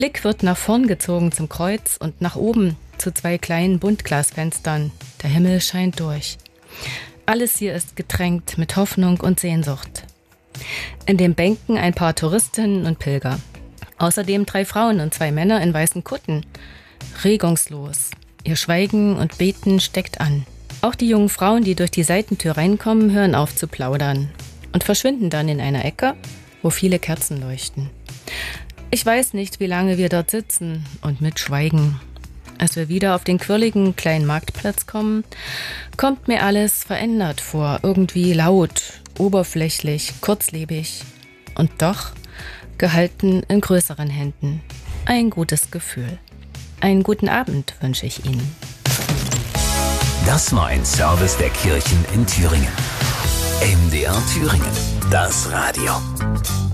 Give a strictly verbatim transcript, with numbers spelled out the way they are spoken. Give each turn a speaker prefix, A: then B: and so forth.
A: Blick wird nach vorn gezogen zum Kreuz und nach oben zu zwei kleinen Buntglasfenstern. Der Himmel scheint durch. Alles hier ist getränkt mit Hoffnung und Sehnsucht. In den Bänken ein paar Touristinnen und Pilger. Außerdem drei Frauen und zwei Männer in weißen Kutten. Regungslos. Ihr Schweigen und Beten steckt an. Auch die jungen Frauen, die durch die Seitentür reinkommen, hören auf zu plaudern und verschwinden dann in einer Ecke, wo viele Kerzen leuchten. Ich weiß nicht, wie lange wir dort sitzen und mitschweigen. Als wir wieder auf den quirligen kleinen Marktplatz kommen, kommt mir alles verändert vor. Irgendwie laut, oberflächlich, kurzlebig und doch gehalten in größeren Händen. Ein gutes Gefühl. Einen guten Abend wünsche ich Ihnen.
B: Das war ein Service der Kirchen in Thüringen. M D R Thüringen, das Radio.